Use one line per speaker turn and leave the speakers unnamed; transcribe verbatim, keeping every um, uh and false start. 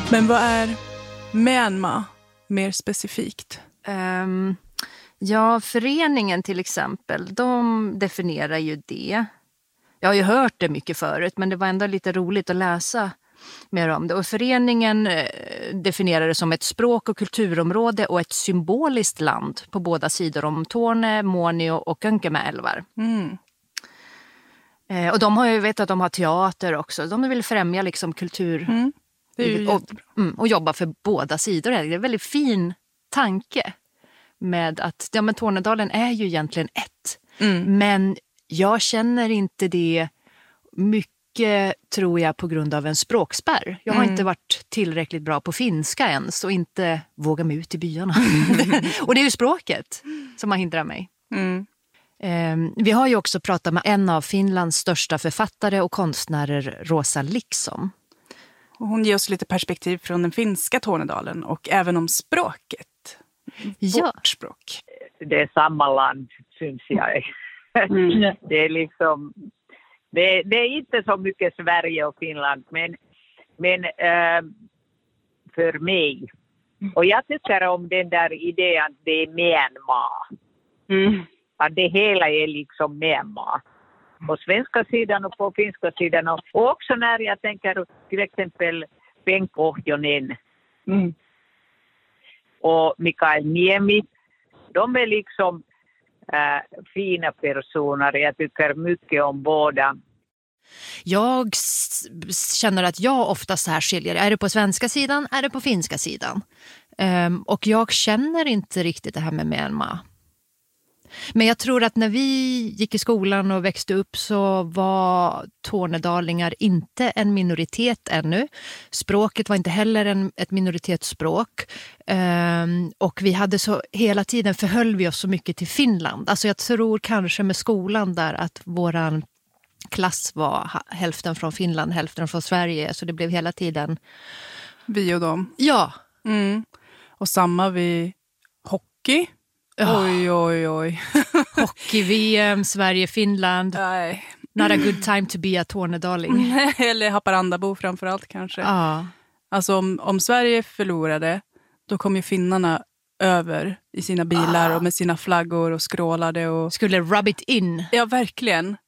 Men vad är Myanmar mer specifikt?
Um, ja, föreningen till exempel, de definierar ju det. Jag har ju hört det mycket förut, men det var ändå lite roligt att läsa mer om det. Och föreningen eh, definierar det som ett språk- och kulturområde och ett symboliskt land på båda sidor om Torne, Muonio och Könkämä-älvar.
Mm.
Eh, och de har ju vet att de har teater också. De vill främja liksom kultur
Mm. Det är ju
och, mm, och jobba för båda sidor. Det är en väldigt fin tanke med att ja, men Tornedalen är ju egentligen ett.
Mm.
Men jag känner inte det mycket, tror jag, på grund av en språkspärr. Jag har
Mm.
inte varit tillräckligt bra på finska ens och inte vågar mig ut i byarna. Och det är ju språket som har hindrat mig.
Mm.
Eh, vi har ju också pratat med en av Finlands största författare och konstnärer, Rosa Liksom.
Och hon ger oss lite perspektiv från den finska Tornedalen och även om språket.
Ja.
Vårt språk.
Det är samma land, syns jag.
Mm.
Det är liksom, det, det är inte så mycket Sverige och Finland, men, men äh, för mig. Och jag tycker om den där idén att det är Myanmar.
Mm.
Att det hela är liksom Myanmar. På svenska sidan och på finska sidan. Och också när jag tänker till exempel Bengt Pohjonen
Mm.
och Mikael Niemi. De är liksom äh, fina personer. Jag tycker mycket om båda.
Jag s- känner att jag ofta så här skiljer. Är det på svenska sidan? Är det på finska sidan? Um, och jag känner inte riktigt det här med Myanmar. Men jag tror att när vi gick i skolan och växte upp så var tornedalingar inte en minoritet ännu. Språket var inte heller en, ett minoritetsspråk. Um, och vi hade så, hela tiden förhöll vi oss så mycket till Finland. Alltså jag tror kanske med skolan där att våran klass var hälften från Finland, hälften från Sverige. Så det blev hela tiden...
Vi och dem.
Ja.
Mm. Och samma vid hockey.
Oh.
Oj, oj, oj.
Hockey-V M, Sverige-Finland.
Nej.
Not a good time to be a tornedaling.
Eller Haparandabo framförallt kanske.
Ja.
Alltså om, om Sverige förlorade, då kom ju finnarna över i sina bilar
Ah.
och med sina flaggor och skrålade. Och...
Skulle rub it in.
Ja, verkligen.